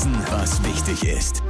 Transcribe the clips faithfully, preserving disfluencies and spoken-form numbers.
Wissen, was wichtig ist.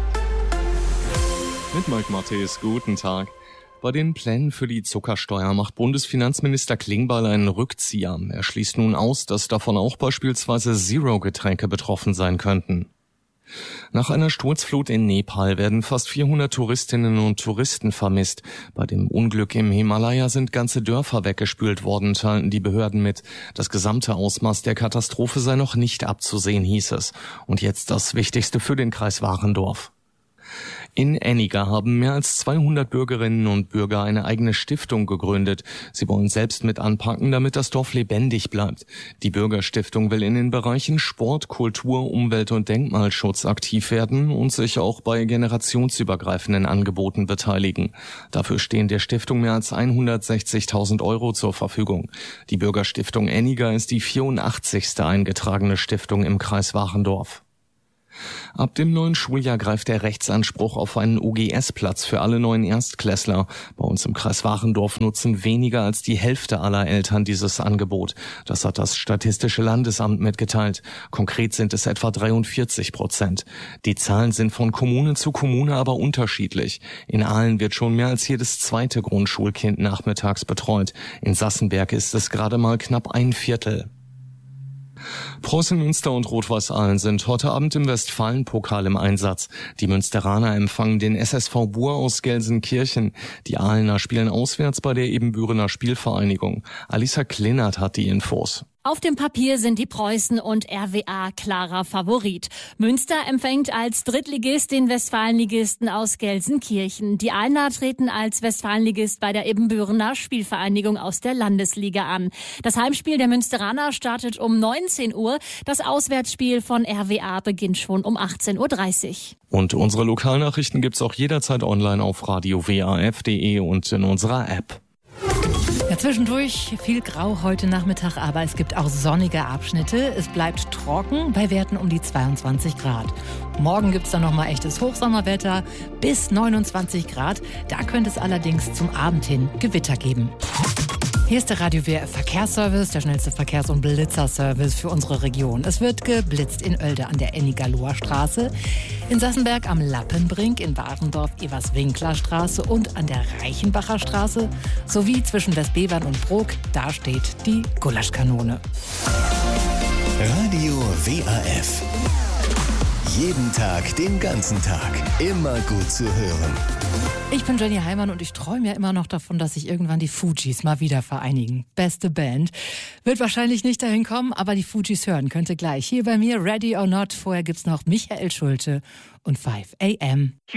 Mit Mike Matthäus, guten Tag. Bei den Plänen für die Zuckersteuer macht Bundesfinanzminister Klingbeil einen Rückzieher. Er schließt nun aus, dass davon auch beispielsweise Zero-Getränke betroffen sein könnten. Nach einer Sturzflut in Nepal werden fast vierhundert Touristinnen und Touristen vermisst. Bei dem Unglück im Himalaya sind ganze Dörfer weggespült worden, teilten die Behörden mit. Das gesamte Ausmaß der Katastrophe sei noch nicht abzusehen, hieß es. Und jetzt das Wichtigste für den Kreis Warendorf. In Enniger haben mehr als zweihundert Bürgerinnen und Bürger eine eigene Stiftung gegründet. Sie wollen selbst mit anpacken, damit das Dorf lebendig bleibt. Die Bürgerstiftung will in den Bereichen Sport, Kultur, Umwelt und Denkmalschutz aktiv werden und sich auch bei generationsübergreifenden Angeboten beteiligen. Dafür stehen der Stiftung mehr als hundertsechzigtausend Euro zur Verfügung. Die Bürgerstiftung Enniger ist die vierundachtzigste eingetragene Stiftung im Kreis Warendorf. Ab dem neuen Schuljahr greift der Rechtsanspruch auf einen U G S-Platz für alle neuen Erstklässler. Bei uns im Kreis Warendorf nutzen weniger als die Hälfte aller Eltern dieses Angebot. Das hat das Statistische Landesamt mitgeteilt. Konkret sind es etwa dreiundvierzig Prozent. Die Zahlen sind von Kommune zu Kommune aber unterschiedlich. In Ahlen wird schon mehr als jedes zweite Grundschulkind nachmittags betreut. In Sassenberg ist es gerade mal knapp ein Viertel. Preußen Münster und Rot-Weiß Ahlen sind heute Abend im Westfalen-Pokal im Einsatz. Die Münsteraner empfangen den S S V Buhr aus Gelsenkirchen. Die Ahlener spielen auswärts bei der Ebenbürener Spielvereinigung. Alisa Klinert hat die Infos. Auf dem Papier sind die Preußen und R W A klarer Favorit. Münster empfängt als Drittligist den Westfalenligisten aus Gelsenkirchen. Die Ahlener treten als Westfalenligist bei der Ebenbürener Spielvereinigung aus der Landesliga an. Das Heimspiel der Münsteraner startet um neunzehn Uhr. Das Auswärtsspiel von R W A beginnt schon um achtzehn Uhr dreißig. Und unsere Lokalnachrichten gibt's auch jederzeit online auf radio w a f punkt de und in unserer App. Ja, zwischendurch viel Grau heute Nachmittag, aber es gibt auch sonnige Abschnitte. Es bleibt trocken bei Werten um die zweiundzwanzig Grad. Morgen gibt es dann nochmal echtes Hochsommerwetter bis neunundzwanzig Grad. Da könnte es allerdings zum Abend hin Gewitter geben. Hier ist der Radio W R F Verkehrsservice, der schnellste Verkehrs- und Blitzerservice für unsere Region. Es wird geblitzt in Oelde an der Enniger-Loher Straße, in Sassenberg am Lappenbrink, in Warendorf Evers-Winkler-Straße und an der Reichenbacher Straße sowie zwischen Westbevern und Brok. Da steht die Gulaschkanone. Radio W A F. Jeden Tag, den ganzen Tag. Immer gut zu hören. Ich bin Jenny Heimann und ich träume ja immer noch davon, dass sich irgendwann die Fugees mal wieder vereinigen. Beste Band. Wird wahrscheinlich nicht dahin kommen, aber die Fugees hören könnte gleich. Hier bei mir Ready or Not. Vorher gibt's noch Michael Schulte und five a m